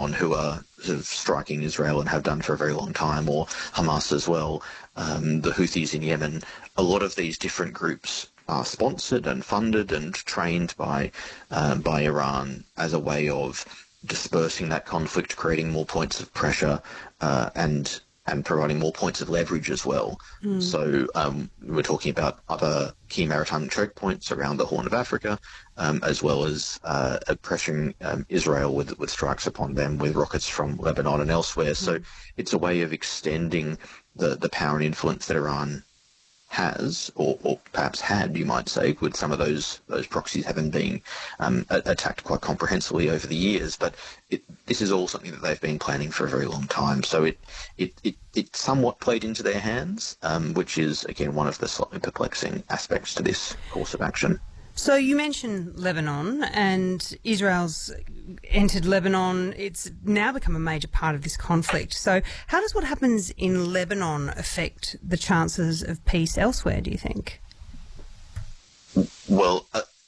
Lebanon, who are sort of striking Israel and have done for a very long time, or Hamas as well, the Houthis in Yemen. A lot of these different groups are sponsored and funded and trained by Iran as a way of dispersing that conflict, creating more points of pressure, and providing more points of leverage as well. So we're talking about other key maritime choke points around the Horn of Africa, as well as pressuring Israel with strikes upon them with rockets from Lebanon and elsewhere. So it's a way of extending the power and influence that Iran has, or perhaps had, you might say, with some of those proxies having been attacked quite comprehensively over the years. But this is all something that they've been planning for a very long time. So it somewhat played into their hands, which is, again, one of the slightly perplexing aspects to this course of action. So you mentioned Lebanon, and Israel's entered Lebanon. It's now become a major part of this conflict. So how does what happens in Lebanon affect the chances of peace elsewhere, do you think? Well,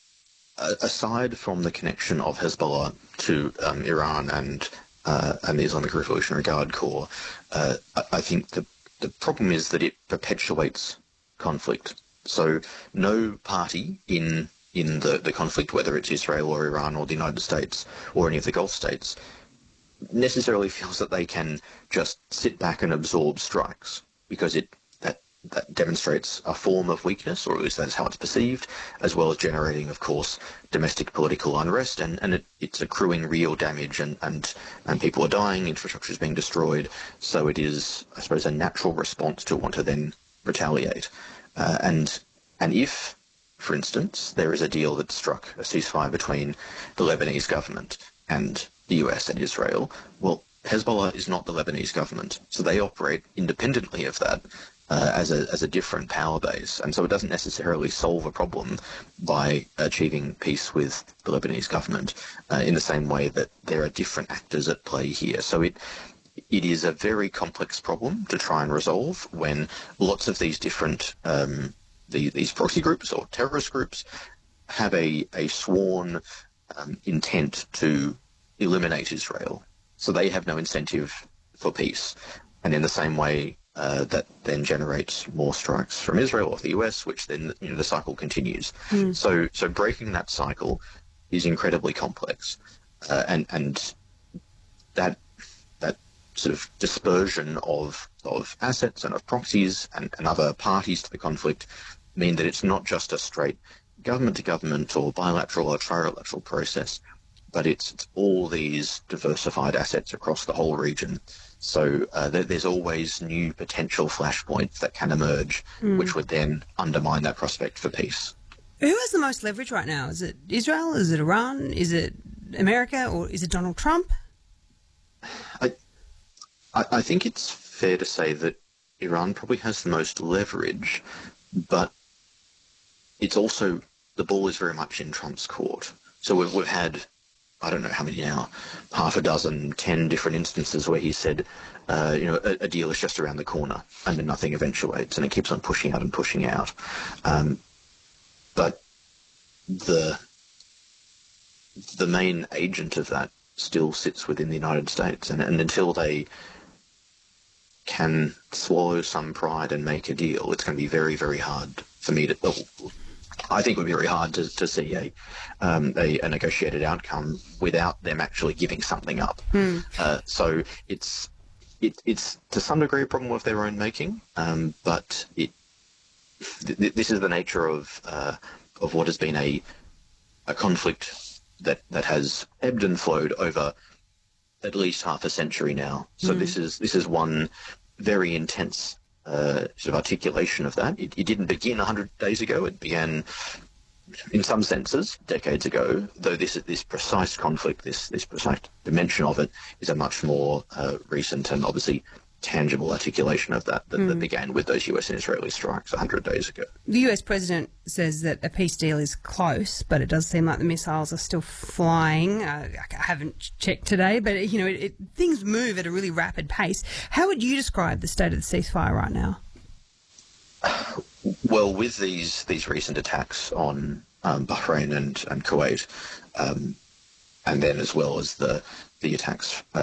aside from the connection of Hezbollah to Iran and the Islamic Revolutionary Guard Corps, I think the problem is that it perpetuates conflict. So no party in the conflict, whether it's Israel or Iran or the United States or any of the Gulf states, necessarily feels that they can just sit back and absorb strikes, because that demonstrates a form of weakness, or at least that's how it's perceived, as well as generating, of course, domestic political unrest, and it's accruing real damage, and people are dying, infrastructure is being destroyed. So it is, I suppose, a natural response to want to then retaliate. And if, for instance, there is a deal that's struck, a ceasefire between the Lebanese government and the US and Israel, well, Hezbollah is not the Lebanese government, so they operate independently of that as a different power base, and so it doesn't necessarily solve a problem by achieving peace with the Lebanese government in the same way that there are different actors at play here. So it is a very complex problem to try and resolve when lots of these different these proxy groups or terrorist groups have a sworn intent to eliminate Israel. So they have no incentive for peace. And in the same way, that then generates more strikes from Israel or the US, which then the cycle continues. So breaking that cycle is incredibly complex, and that sort of dispersion of assets and of proxies and other parties to the conflict mean that it's not just a straight government-to-government or bilateral or trilateral process, but it's all these diversified assets across the whole region. So there's always new potential flashpoints that can emerge, which would then undermine that prospect for peace. Who has the most leverage right now? Is it Israel? Is it Iran? Is it America? Or is it Donald Trump? I think it's fair to say that Iran probably has the most leverage, but it's also, the ball is very much in Trump's court. So we've had, I don't know how many now, half a dozen, 10 different instances where he said, a deal is just around the corner, and then nothing eventuates, and it keeps on pushing out and pushing out. But the main agent of that still sits within the United States, and until they can swallow some pride and make a deal, it's going to be very, very hard for me to. I think it would be very hard to see a negotiated outcome without them actually giving something up. So it's to some degree a problem of their own making, but this is the nature of what has been a conflict that has ebbed and flowed over at least half a century now. So this is one very intense sort of articulation of that. It didn't begin 100 days ago. It began, in some senses, decades ago, though this precise conflict, this precise dimension of it is a much more recent and obviously tangible articulation of that began with those US and Israeli strikes 100 days ago. The US president says that a peace deal is close, but it does seem like the missiles are still flying. I haven't checked today, but things move at a really rapid pace. How would you describe the state of the ceasefire right now? Well, with these recent attacks on Bahrain and Kuwait, and then as well as the attacks